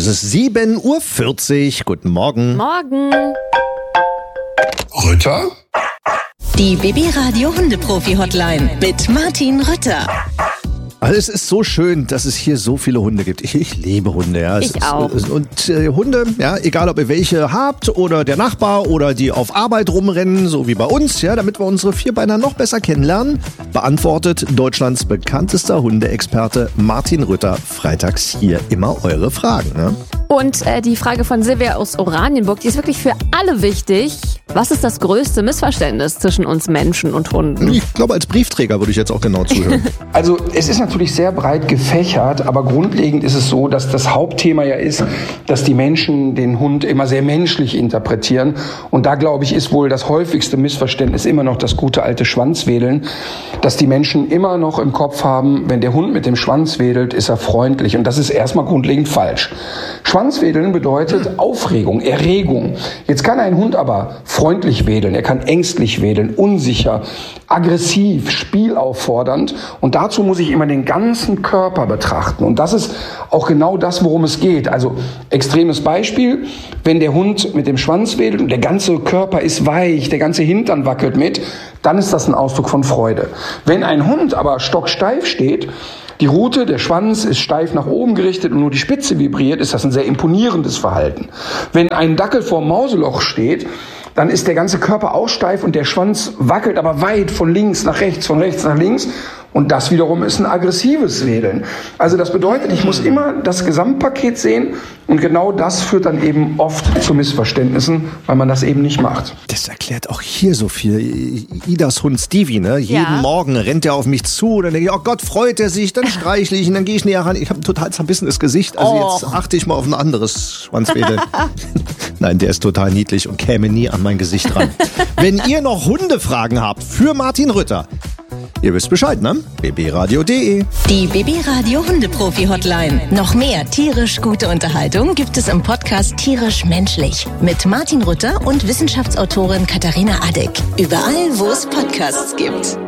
Es ist 7:40 Uhr. Guten Morgen. Morgen. Rütter? Die BB-Radio Hundeprofi-Hotline mit Martin Rütter. Also es ist so schön, dass es hier so viele Hunde gibt. Ich liebe Hunde. Ja. Ich auch. Und Hunde, ja, egal ob ihr welche habt oder der Nachbar oder die auf Arbeit rumrennen, so wie bei uns, ja, damit wir unsere Vierbeiner noch besser kennenlernen, beantwortet Deutschlands bekanntester Hundeexperte Martin Rütter freitags hier immer eure Fragen. Ne? Und die Frage von Silvia aus Oranienburg, die ist wirklich für alle wichtig. Was ist das größte Missverständnis zwischen uns Menschen und Hunden? Ich glaube, als Briefträger würde ich jetzt auch genau zuhören. Also es ist natürlich sehr breit gefächert, aber grundlegend ist es so, dass das Hauptthema ja ist, dass die Menschen den Hund immer sehr menschlich interpretieren. Und da, glaube ich, ist wohl das häufigste Missverständnis immer noch das gute alte Schwanzwedeln, dass die Menschen immer noch im Kopf haben, wenn der Hund mit dem Schwanz wedelt, ist er freundlich. Und das ist erstmal grundlegend falsch. Schwanzwedeln bedeutet Aufregung, Erregung. Jetzt kann ein Hund aber freundlich wedeln, er kann ängstlich wedeln, unsicher, aggressiv, spielauffordernd. Und dazu muss ich immer den ganzen Körper betrachten. Und das ist auch genau das, worum es geht. Also extremes Beispiel, wenn der Hund mit dem Schwanz wedelt und der ganze Körper ist weich, der ganze Hintern wackelt mit, dann ist das ein Ausdruck von Freude. Wenn ein Hund aber stocksteif steht, die Rute, der Schwanz ist steif nach oben gerichtet und nur die Spitze vibriert, ist das ein sehr imponierendes Verhalten. Wenn ein Dackel vorm Mauseloch steht, dann ist der ganze Körper auch steif und der Schwanz wackelt aber weit von links nach rechts, von rechts nach links. Und das wiederum ist ein aggressives Wedeln. Also das bedeutet, ich muss immer das Gesamtpaket sehen und genau das führt dann eben oft zu Missverständnissen, weil man das eben nicht macht. Das erklärt auch hier so viel. Idas Hund Stevie, ne? Jeden Morgen rennt er auf mich zu, dann denke ich, oh Gott, freut er sich, dann streichle ich ihn, dann gehe ich näher ran. Ich habe ein total zerbissenes Gesicht, also jetzt achte ich mal auf ein anderes Schwanzwedeln. Nein, der ist total niedlich und käme nie an mein Gesicht ran. Wenn ihr noch Hundefragen habt für Martin Rütter, ihr wisst Bescheid, ne? bbradio.de. Die BB-Radio Hundeprofi-Hotline. Noch mehr tierisch gute Unterhaltung gibt es im Podcast Tierisch Menschlich mit Martin Rütter und Wissenschaftsautorin Katharina Adick. Überall, wo es Podcasts gibt.